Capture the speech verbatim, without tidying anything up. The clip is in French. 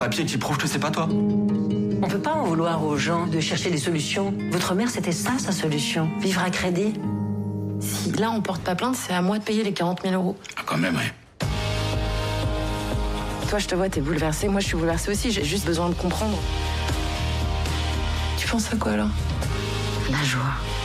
Papier qui prouve que c'est pas toi. On peut pas en vouloir aux gens de chercher des solutions. Votre mère, c'était ça, sa solution. Vivre à crédit. Si là, on porte pas plainte, c'est à moi de payer les quarante mille euros. Ah, quand même, ouais. Toi, je te vois, t'es bouleversée. Moi, je suis bouleversée aussi. J'ai juste besoin de comprendre. Tu penses à quoi, là? La joie.